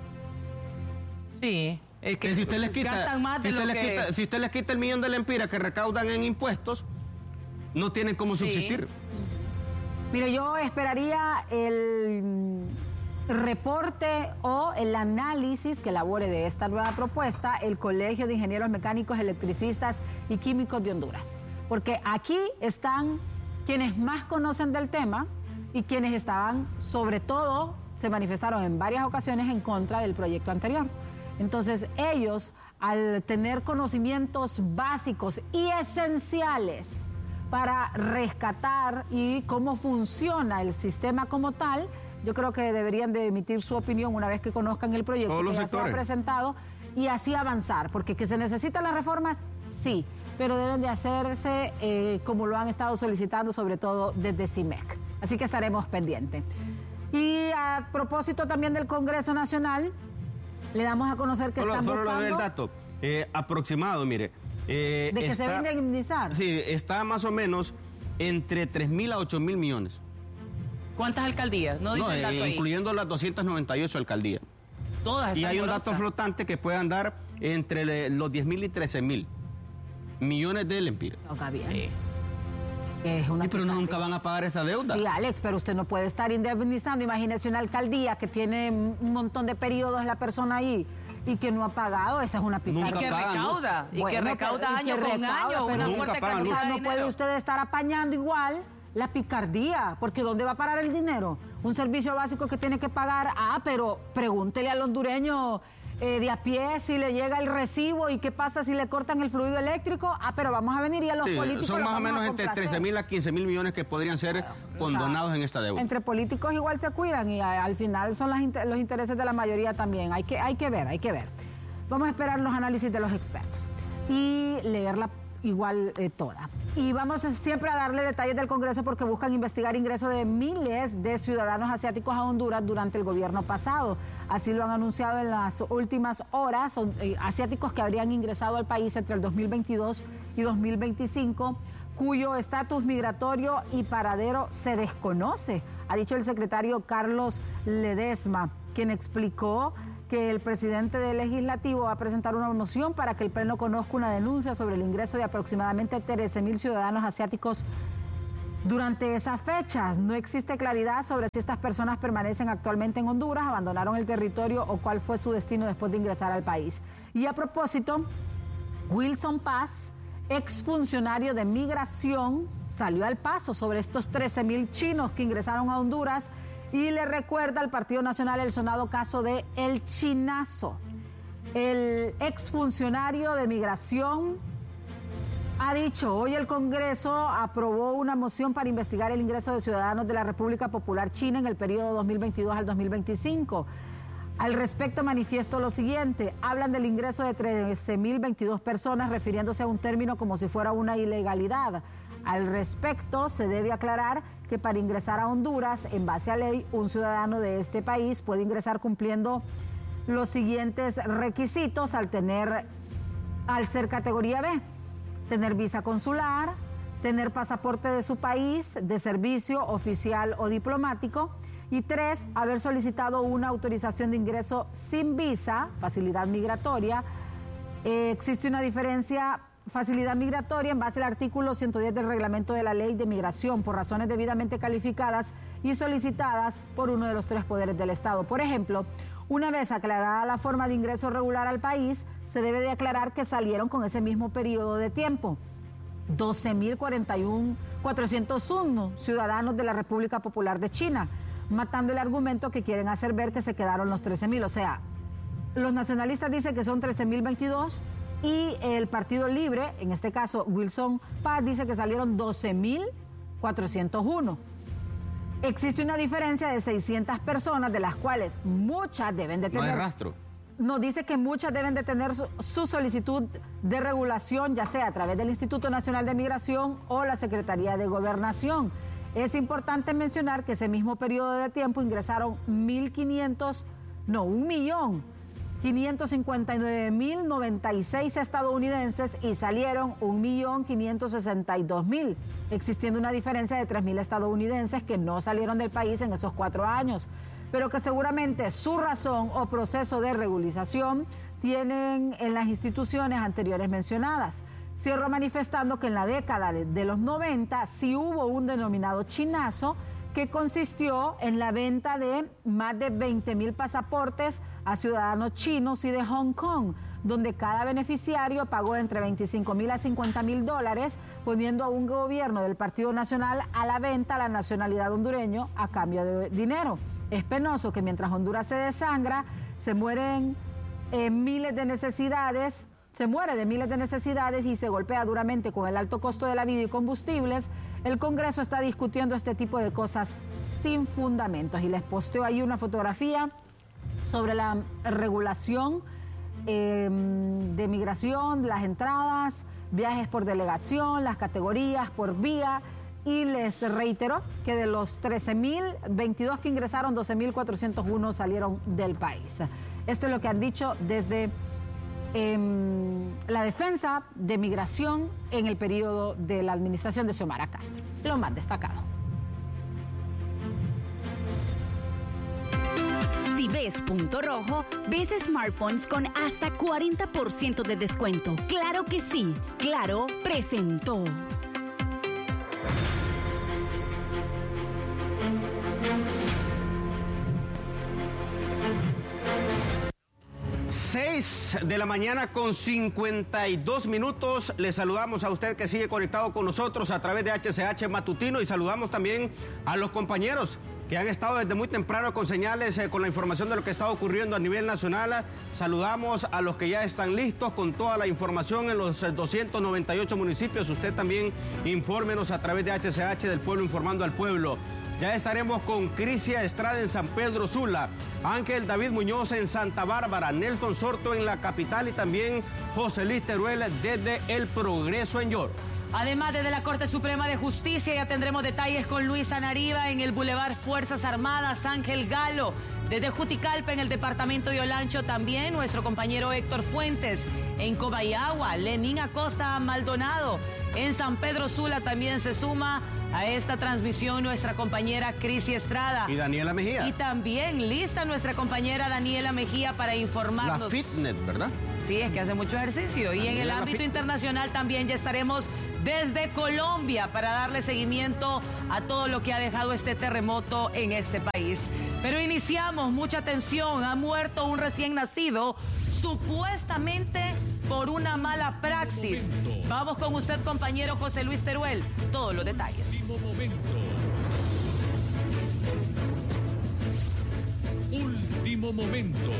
Sí. Es que si usted les quita, si usted les quita el 1 millón de lempiras que recaudan en impuestos, no tienen cómo subsistir. Mire, yo esperaría el reporte o el análisis que elabore de esta nueva propuesta el Colegio de Ingenieros Mecánicos, Electricistas y Químicos de Honduras. Porque aquí están quienes más conocen del tema y quienes estaban, sobre todo, se manifestaron en varias ocasiones en contra del proyecto anterior. Entonces, ellos, al tener conocimientos básicos y esenciales para rescatar y cómo funciona el sistema como tal, yo creo que deberían de emitir su opinión una vez que conozcan el proyecto que ya se ha presentado y así avanzar, porque que se necesitan las reformas, sí, pero deben de hacerse como lo han estado solicitando, sobre todo desde CIMEC. Así que estaremos pendientes. Y a propósito también del Congreso Nacional, le damos a conocer que están buscando... Solo el dato aproximado, mire. ¿De que se vende a indemnizar? Sí, está más o menos entre 3.000 a 8.000 millones. ¿Cuántas alcaldías? No dice el dato ahí. Incluyendo las 298 alcaldías. Todas. Y hay un dato flotante que puede andar entre los 10.000 y 13.000 millones de lempiras. Okay, bien. Sí. Pero nunca van a pagar esa deuda. Sí, Alex, pero usted no puede estar indemnizando. Imagínese una alcaldía que tiene un montón de periodos la persona ahí y que no ha pagado. Esa es una picardía. Y que recauda año con año una fuerte cantidad de dinero. No puede usted estar apañando igual la picardía, porque ¿dónde va a parar el dinero? Un servicio básico que tiene que pagar. Pero pregúntele al hondureño de a pie si le llega el recibo y qué pasa si le cortan el fluido eléctrico. Pero vamos a venir y a los políticos son más o menos entre 13.000 a 15.000 millones que podrían ser condonados en esta deuda. Entre políticos igual se cuidan y al final son los intereses de la mayoría también. Hay que ver. Vamos a esperar los análisis de los expertos y leerla igual toda. Y vamos siempre a darle detalles del Congreso porque buscan investigar ingresos de miles de ciudadanos asiáticos a Honduras durante el gobierno pasado. Así lo han anunciado en las últimas horas. Son asiáticos que habrían ingresado al país entre el 2022 y 2025, cuyo estatus migratorio y paradero se desconoce, ha dicho el secretario Carlos Ledesma, quien explicó que el presidente del Legislativo va a presentar una moción para que el Pleno conozca una denuncia sobre el ingreso de aproximadamente 13.000 ciudadanos asiáticos durante esas fechas. No existe claridad sobre si estas personas permanecen actualmente en Honduras, abandonaron el territorio o cuál fue su destino después de ingresar al país. Y a propósito, Wilson Paz, exfuncionario de migración, salió al paso sobre estos 13.000 chinos que ingresaron a Honduras y le recuerda al Partido Nacional el sonado caso de El Chinazo. El exfuncionario de migración ha dicho, hoy el Congreso aprobó una moción para investigar el ingreso de ciudadanos de la República Popular China en el periodo 2022 al 2025. Al respecto manifiesto lo siguiente, hablan del ingreso de 13.022 personas refiriéndose a un término como si fuera una ilegalidad. Al respecto, se debe aclarar que para ingresar a Honduras, en base a ley, un ciudadano de este país puede ingresar cumpliendo los siguientes requisitos al ser categoría B: tener visa consular, tener pasaporte de su país, de servicio, oficial o diplomático, y 3, haber solicitado una autorización de ingreso sin visa, facilidad migratoria. Existe una diferencia. Facilidad migratoria en base al artículo 110 del reglamento de la ley de migración por razones debidamente calificadas y solicitadas por uno de los 3 poderes del Estado. Por ejemplo, una vez aclarada la forma de ingreso regular al país, se debe de aclarar que salieron con ese mismo periodo de tiempo. 12.401 ciudadanos de la República Popular de China, matando el argumento que quieren hacer ver que se quedaron los 13.000. O sea, los nacionalistas dicen que son 13.022 y el Partido Libre, en este caso Wilson Paz, dice que salieron 12.401. Existe una diferencia de 600 personas, de las cuales muchas deben de tener... No hay rastro. Nos dice que muchas deben de tener su solicitud de regulación, ya sea a través del Instituto Nacional de Migración o la Secretaría de Gobernación. Es importante mencionar que ese mismo periodo de tiempo ingresaron 1.559.096 estadounidenses y salieron 1.562.000, existiendo una diferencia de 3.000 estadounidenses que no salieron del país en esos 4 años, pero que seguramente su razón o proceso de regularización tienen en las instituciones anteriores mencionadas. Cierro manifestando que en la década de los 90 sí hubo un denominado chinazo que consistió en la venta de más de 20.000 pasaportes a ciudadanos chinos y de Hong Kong, donde cada beneficiario pagó entre $25.000 a $50.000, poniendo a un gobierno del Partido Nacional a la venta la nacionalidad hondureño a cambio de dinero. Es penoso que mientras Honduras se desangra, se muere de miles de necesidades y se golpea duramente con el alto costo de la vida y combustibles, el Congreso está discutiendo este tipo de cosas sin fundamentos. Y les posteo ahí una fotografía sobre la regulación de migración, las entradas, viajes por delegación, las categorías por vía. Y les reitero que de los 13.022 que ingresaron, 12.401 salieron del país. Esto es lo que han dicho desde la defensa de migración en el periodo de la administración de Xiomara Castro. Lo más destacado. Si ves punto rojo, ves smartphones con hasta 40% de descuento. ¡Claro que sí! Claro presentó. 6 de la mañana con 52 minutos. Le saludamos a usted que sigue conectado con nosotros a través de HCH Matutino y saludamos también a los compañeros que han estado desde muy temprano con señales, con la información de lo que está ocurriendo a nivel nacional. Saludamos a los que ya están listos con toda la información en los 298 municipios. Usted también infórmenos a través de HCH del Pueblo Informando al Pueblo. Ya estaremos con Crisia Estrada en San Pedro Sula, Ángel David Muñoz en Santa Bárbara, Nelson Sorto en la capital y también José Luis Teruel desde El Progreso en Lloro. Además, desde la Corte Suprema de Justicia ya tendremos detalles con Luis Anariba en el Boulevard Fuerzas Armadas, Ángel Galo. Desde Juticalpa, en el departamento de Olancho, también nuestro compañero Héctor Fuentes. En Cobayagua, Lenín Acosta Maldonado. En San Pedro Sula también se suma a esta transmisión nuestra compañera Crisia Estrada. Y Daniela Mejía. Y también lista nuestra compañera Daniela Mejía para informarnos. La fitness, ¿verdad? Sí, es que hace mucho ejercicio. Y en el ámbito internacional también ya estaremos desde Colombia para darle seguimiento a todo lo que ha dejado este terremoto en este país. Pero iniciamos, mucha atención, ha muerto un recién nacido, supuestamente por una mala praxis. Vamos con usted, compañero José Luis Teruel, todos los detalles. Último momento.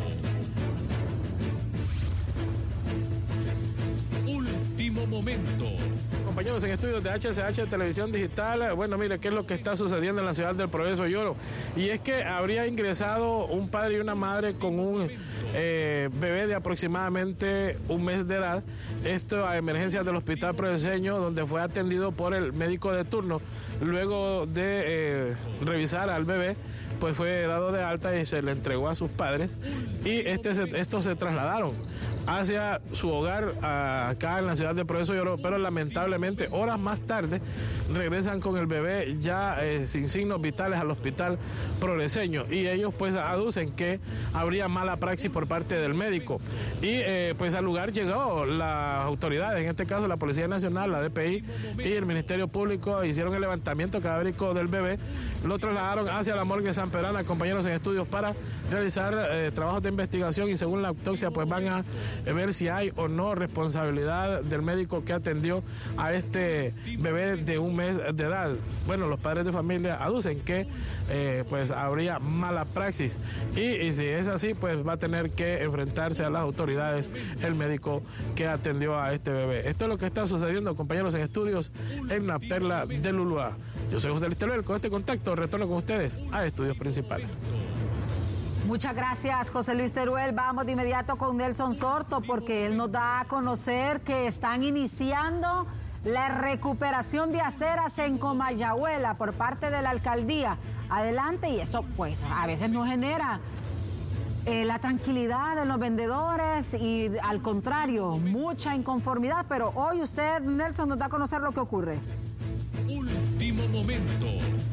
Último momento. Compañeros en estudios de HCH Televisión Digital, bueno, mire qué es lo que está sucediendo en la ciudad del Progreso Lloro. Y es que habría ingresado un padre y una madre con un bebé de aproximadamente un mes de edad. Esto a emergencias del Hospital Progreseño, donde fue atendido por el médico de turno. Luego de revisar al bebé, pues fue dado de alta y se le entregó a sus padres. Y estos se trasladaron hacia su hogar acá en la ciudad de Progreso Lloro, pero lamentablemente horas más tarde regresan con el bebé ya sin signos vitales al Hospital Progreseño, y ellos pues aducen que habría mala praxis por parte del médico. Y pues al lugar llegó las autoridades, en este caso la Policía Nacional, la DPI y el Ministerio Público, hicieron el levantamiento cadavérico del bebé, lo trasladaron hacia la morgue San Pedrana, compañeros en estudios, para realizar trabajos de investigación, y según la autopsia pues van a ver si hay o no responsabilidad del médico que atendió a este bebé de un mes de edad. Bueno, los padres de familia aducen que pues habría mala praxis, y si es así pues va a tener que enfrentarse a las autoridades el médico que atendió a este bebé. Esto es lo que está sucediendo, compañeros en estudios, en la perla de Luluá. Yo soy José Luis Teruel, con este contacto retorno con ustedes a estudios principales. Muchas gracias, José Luis Teruel. Vamos de inmediato con Nelson Sorto, porque él nos da a conocer que están iniciando la recuperación de aceras en Comayagüela por parte de la alcaldía. Adelante, y esto pues a veces no genera la tranquilidad de los vendedores y al contrario, mucha inconformidad, pero hoy usted, Nelson, nos da a conocer lo que ocurre. Último momento.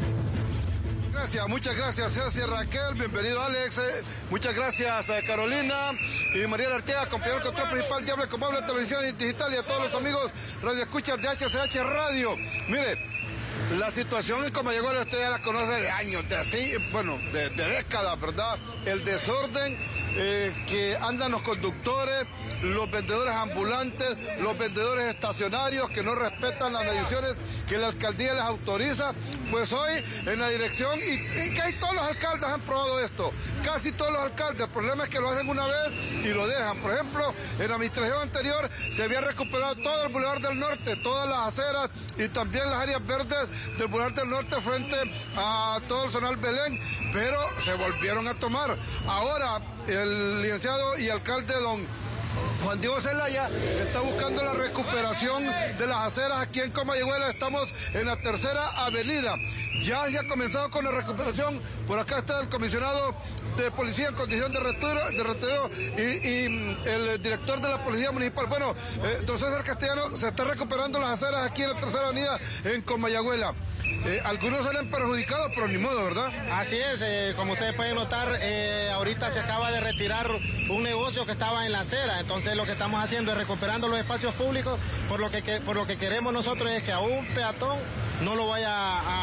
Gracias, muchas gracias, Ceci, Raquel, bienvenido Alex, muchas gracias Carolina y María Arteaga, compañero del control principal de Hable Como Habla Televisión Digital, y a todos los amigos radioescuchas de HCH Radio. Mire, la situación en Comayagüela usted ya la conoce de años, de décadas, ¿verdad? El desorden que andan los conductores, los vendedores ambulantes, los vendedores estacionarios que no respetan las mediciones que la alcaldía les autoriza. Pues hoy en la dirección, y casi todos los alcaldes han probado esto, casi todos los alcaldes, el problema es que lo hacen una vez y lo dejan. Por ejemplo, en la administración anterior se había recuperado todo el Boulevard del Norte, todas las aceras y también las áreas verdes del Boulevard del Norte frente a todo el Zonal Belén, pero se volvieron a tomar. Ahora el licenciado y alcalde don Juan Diego Zelaya está buscando la recuperación de las aceras aquí en Comayagüela. Estamos en la Tercera Avenida. Ya se ha comenzado con la recuperación. Por acá está el comisionado de policía en condición de retiro y el director de la policía municipal. Bueno, don César Castellano, se está recuperando las aceras aquí en la Tercera Avenida en Comayagüela. Algunos salen perjudicados, pero ni modo, ¿verdad? Así es, como ustedes pueden notar, ahorita se acaba de retirar un negocio que estaba en la acera, entonces lo que estamos haciendo es recuperando los espacios públicos, por lo que queremos nosotros es que a un peatón no lo vaya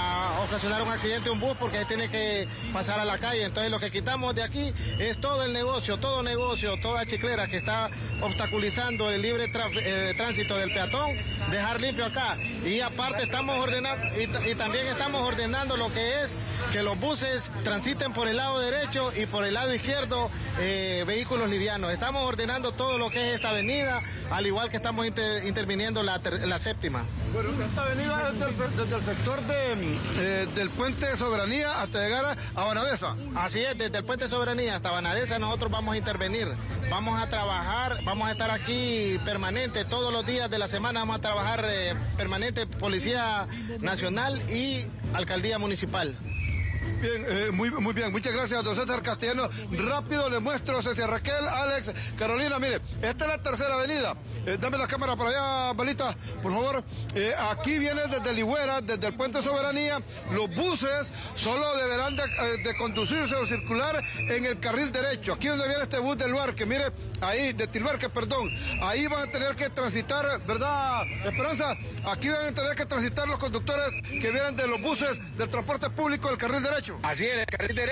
ocasionar un accidente un bus porque tiene que pasar a la calle. Entonces lo que quitamos de aquí es todo el negocio, toda chiclera que está obstaculizando el libre tránsito del peatón, dejar limpio acá. Y aparte estamos ordenando, y también estamos ordenando lo que es que los buses transiten por el lado derecho y por el lado izquierdo vehículos livianos. Estamos ordenando todo lo que es esta avenida, al igual que estamos interviniendo la séptima. Bueno, esta avenida es desde el sector del Puente de Soberanía hasta llegar a Vanadesa. Así es, desde el Puente de Soberanía hasta Vanadesa nosotros vamos a intervenir. Vamos a trabajar, vamos a estar aquí permanente, todos los días de la semana vamos a trabajar permanente, Policía Nacional y Alcaldía Municipal. Bien, muy bien. Muchas gracias, don César Castellano. Rápido les muestro, César Raquel, Alex, Carolina. Mire, esta es la tercera avenida. Dame la cámara para allá, Balita, por favor. Aquí viene desde Ligüera, desde el Puente Soberanía. Los buses solo deberán de conducirse o circular en el carril derecho. Aquí donde viene este bus del Luarque, mire, ahí, de Tilbarque, perdón. Ahí van a tener que transitar, ¿verdad, Esperanza? Aquí van a tener que transitar los conductores que vienen de los buses del transporte público del carril derecho. Así es, el carril derecho.